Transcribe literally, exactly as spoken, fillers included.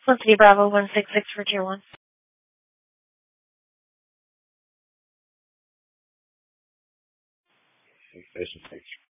City Bravo one six six for tier one. Station six.